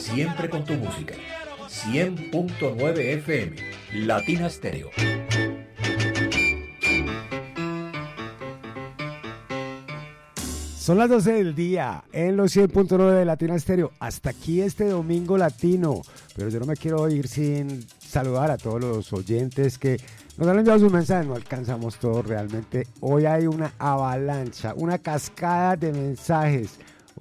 Siempre con tu música. 100.9 FM, Latina Stereo. Son las 12 del día en los 100.9 de Latina Stereo. Hasta aquí este domingo latino. Pero yo no me quiero ir sin saludar a todos los oyentes que nos han enviado sus mensajes. No alcanzamos todos realmente. Hoy hay una avalancha, una cascada de mensajes.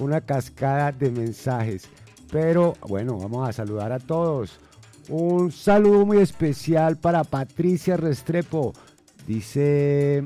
Pero bueno, vamos a saludar a todos. Un saludo muy especial para Patricia Restrepo. Dice: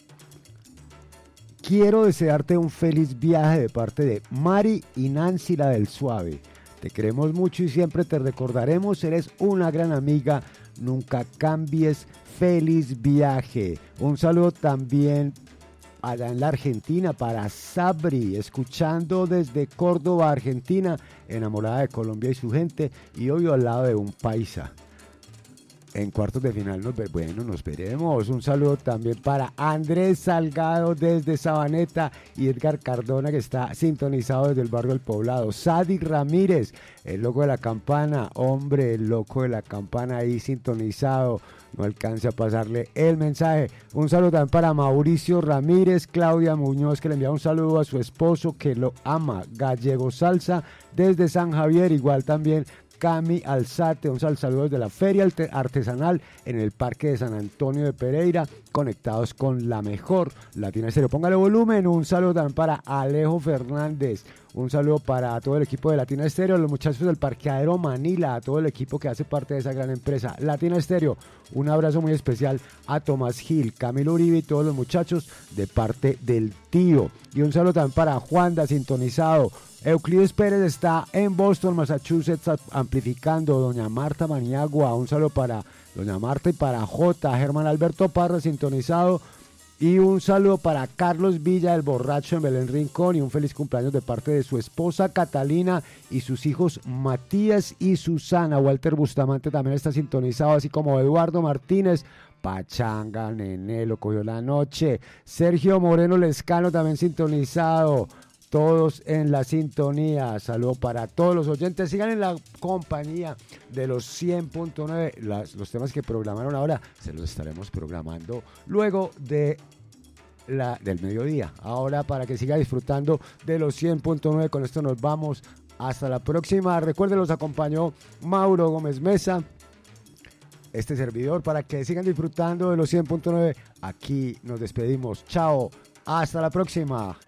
quiero desearte un feliz viaje de parte de Mari y Nancy, la del Suave. Te queremos mucho y siempre te recordaremos. Eres una gran amiga. Nunca cambies. Feliz viaje. Un saludo también allá en la Argentina para Sabri, escuchando desde Córdoba, Argentina, enamorada de Colombia y su gente, y hoy al lado de un paisa. En cuartos de final nos veremos. Un saludo también para Andrés Salgado desde Sabaneta y Edgar Cardona, que está sintonizado desde el barrio del Poblado. Sadi Ramírez, el loco de la campana, hombre, el loco de la campana ahí sintonizado. No alcance a pasarle el mensaje. Un saludo también para Mauricio Ramírez, Claudia Muñoz, que le envía un saludo a su esposo que lo ama, Gallego Salsa desde San Javier. Igual también Cami Alzate, un saludo desde la Feria Artesanal en el Parque de San Antonio de Pereira, conectados con la mejor Latina Stereo. Póngale volumen. Un saludo también para Alejo Fernández, un saludo para todo el equipo de Latina Stereo, los muchachos del Parqueadero Manila, a todo el equipo que hace parte de esa gran empresa Latina Stereo. Un abrazo muy especial a Tomás Gil, Camilo Uribe y todos los muchachos de parte del tío. Y un saludo también para Juanda, sintonizado. Euclides Pérez está en Boston, Massachusetts, amplificando. Doña Marta Maniagua, un saludo para Doña Marta y para J. Germán Alberto Parra, sintonizado. Y un saludo para Carlos Villa, el borracho en Belén Rincón, y un feliz cumpleaños de parte de su esposa Catalina y sus hijos Matías y Susana. Walter Bustamante también está sintonizado, así como Eduardo Martínez. Pachanga, Nené, lo cogió la noche. Sergio Moreno Lescano también sintonizado. Todos en la sintonía. Saludo para todos los oyentes. Sigan en la compañía de los 100.9. Los temas que programaron ahora se los estaremos programando luego del mediodía. Ahora, para que siga disfrutando de los 100.9. Con esto nos vamos. Hasta la próxima. Recuerden, los acompañó Mauro Gómez Mesa, este servidor, para que sigan disfrutando de los 100.9. Aquí nos despedimos. Chao. Hasta la próxima.